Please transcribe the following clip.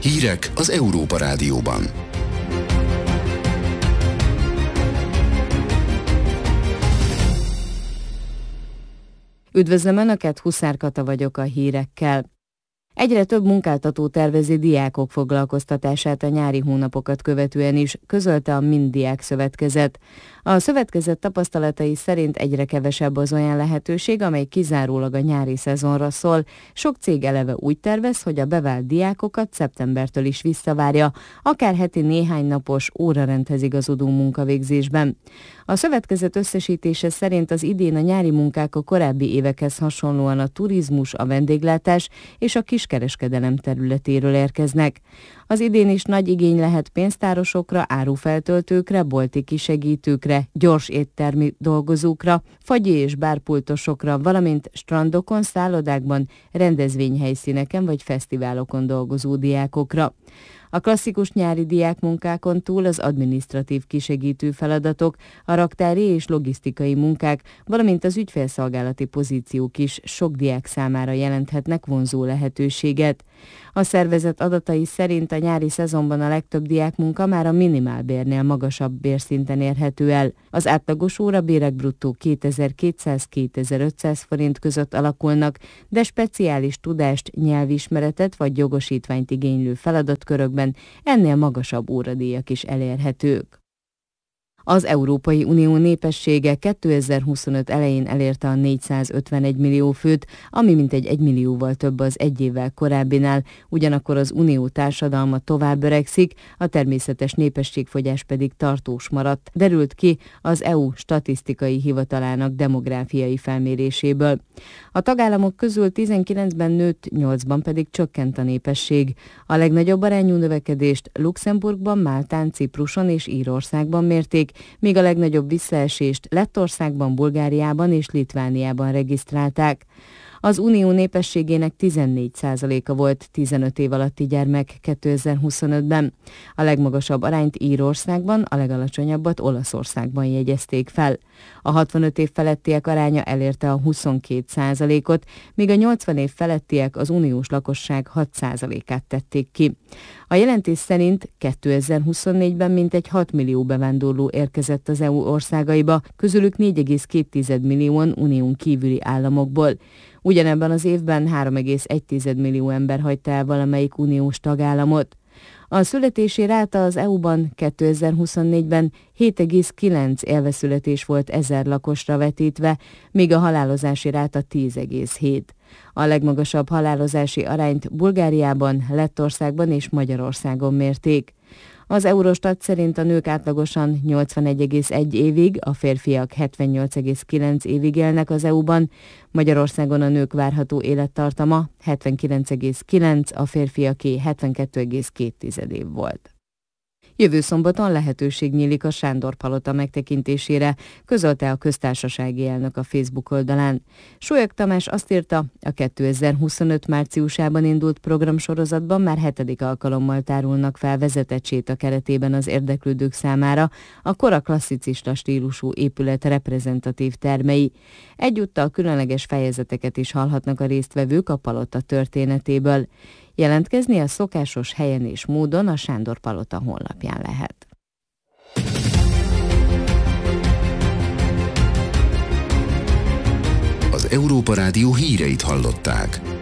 Hírek az Európa Rádióban. Üdvözlöm Önöket, Huszár Kata vagyok a hírekkel. Egyre több munkáltató tervezi diákok foglalkoztatását a nyári hónapokat követően is, közölte a Mind Diák Szövetkezet. A szövetkezet tapasztalatai szerint egyre kevesebb az olyan lehetőség, amely kizárólag a nyári szezonra szól. Sok cég eleve úgy tervez, hogy a bevált diákokat szeptembertől is visszavárja, akár heti néhány napos órarendhez igazodó munkavégzésben. A szövetkezet összesítése szerint az idén a nyári munkák a korábbi évekhez hasonlóan a turizmus, a vendéglátás és a kiskereskedelem területéről érkeznek. Az idén is nagy igény lehet pénztárosokra, árufeltöltőkre, bolti kisegítőkre, gyors éttermi dolgozókra, fagyi és bárpultosokra, valamint strandokon, szállodákban, rendezvényhelyszíneken vagy fesztiválokon dolgozó diákokra. A klasszikus nyári diákmunkákon túl az adminisztratív kisegítő feladatok, a raktári és logisztikai munkák, valamint az ügyfélszolgálati pozíciók is sok diák számára jelenthetnek vonzó lehetőséget. A szervezet adatai szerint a nyári szezonban a legtöbb diákmunka már a minimálbérnél magasabb bérszinten érhető el. Az átlagos órabérek bruttó 2200-2500 forint között alakulnak, de speciális tudást, nyelvismeretet vagy jogosítványt igénylő feladatkörökben ennél magasabb óradíjak is elérhetők. Az Európai Unió népessége 2025 elején elérte a 451 millió főt, ami mintegy 1 millióval több az egy évvel korábbinál, ugyanakkor az unió társadalma tovább öregszik, a természetes népességfogyás pedig tartós maradt, derült ki az EU statisztikai hivatalának demográfiai felméréséből. A tagállamok közül 19-ben nőtt, 8-ban pedig csökkent a népesség. A legnagyobb arányú növekedést Luxemburgban, Máltán, Cipruson és Írországban mérték, míg a legnagyobb visszaesést Lettországban, Bulgáriában és Litvániában regisztrálták. Az unió népességének 14%-a volt 15 év alatti gyermek 2025-ben. A legmagasabb arányt Írországban, a legalacsonyabbat Olaszországban jegyezték fel. A 65 év felettiek aránya elérte a 22%-ot, míg a 80 év felettiek az uniós lakosság 6%-át tették ki. A jelentés szerint 2024-ben mintegy 6 millió bevándorló érkezett az EU országaiba, közülük 4,2 millióan unión kívüli államokból. Ugyanebben az évben 3,1 millió ember hagyta el valamelyik uniós tagállamot. A születési ráta az EU-ban 2024-ben 7,9 élveszületés volt 1000 lakosra vetítve, míg a halálozási ráta 10,7. A legmagasabb halálozási arányt Bulgáriában, Lettországban és Magyarországon mérték. Az Eurostat szerint a nők átlagosan 81,1 évig, a férfiak 78,9 évig élnek az EU-ban, Magyarországon a nők várható élettartama 79,9, a férfiaké 72,2 év volt. Jövő szombaton lehetőség nyílik a Sándor-palota megtekintésére, közölte a köztársasági elnök a Facebook oldalán. Sólyag Tamás azt írta, a 2025 márciusában indult programsorozatban már 7. alkalommal tárulnak fel vezetett séta keretében az érdeklődők számára a kora klasszicista stílusú épület reprezentatív termei. Egyúttal különleges fejezeteket is hallhatnak a résztvevők a palota történetéből. Jelentkezni a szokásos helyen és módon a Sándor-palota honlapján lehet. Az Európa Rádió híreit hallották.